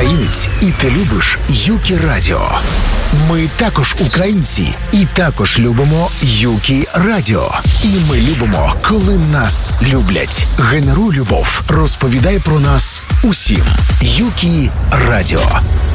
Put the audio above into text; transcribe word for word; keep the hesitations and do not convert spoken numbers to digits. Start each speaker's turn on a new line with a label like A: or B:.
A: українець і ти любиш Юкі Радіо. Ми також українці і також любимо Юкі Радіо. І ми любимо, коли нас люблять. Генеруй любов. Розповідай про нас усім. Юкі Радіо.